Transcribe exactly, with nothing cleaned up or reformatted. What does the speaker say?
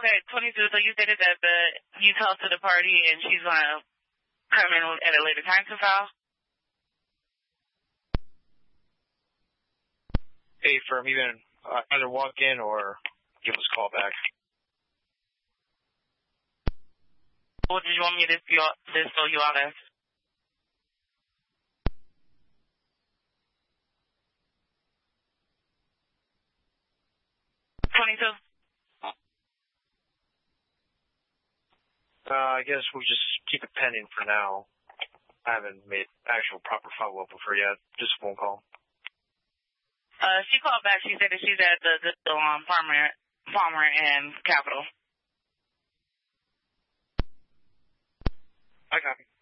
Okay, twenty-two, so you stated that the you talked to the party and she's going to come in at a later time to file? Hey, firm, even uh, either walk in or give us a call back. What did you want me to fill you out as? twenty-two. Uh, I guess we'll just keep it pending for now. I haven't made actual proper follow-up with her yet. Just a phone call. Uh, she called back. She said that she's at the, the um, Farmer, Farmer and Capitol. I copy.